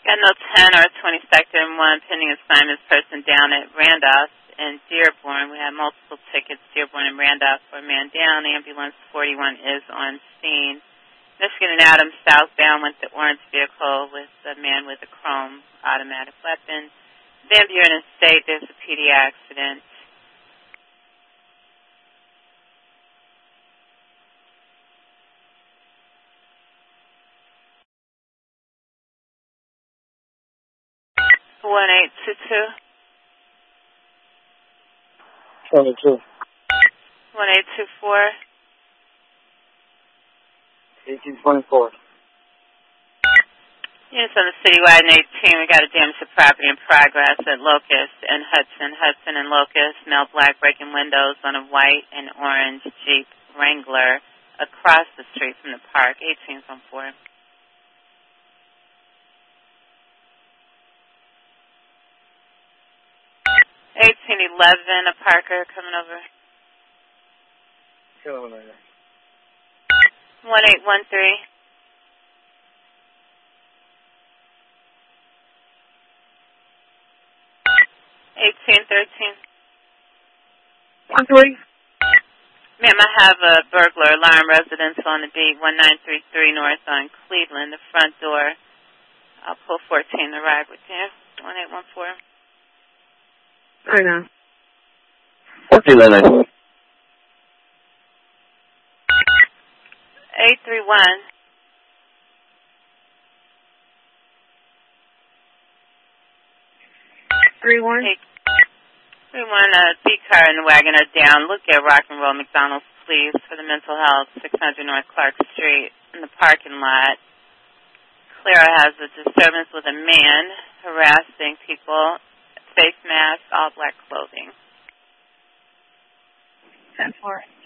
Got no 10 or 20 sector and 1 pending assignments person down at Randolph and Dearborn. We have multiple tickets, Dearborn and Randolph, for a man down. Ambulance 41 is on scene. Michigan and Adams southbound went the orange vehicle with a man with a chrome automatic weapon. Van Buren and State, there's a PD accident. One 22. 1824. 1824. Units on the citywide in 18. We got a damage to property in progress at Locust and Hudson. Hudson and Locust, male black breaking windows on a white and orange Jeep Wrangler across the street from the park. 18's on 4. 1811, a Parker coming over. 1813. 1813. 13. Ma'am, I have a burglar alarm residence on the beat, 1933 North on Cleveland, the front door. I'll pull 14 to ride with you. 1814. I know. 1499. 831. 31. 831, D-car and the wagon are down. Look at Rock and Roll McDonald's, please, for the mental health, 600 North Clark Street in the parking lot. Clara has a disturbance with a man harassing people, face mask, all black clothing. 10-4.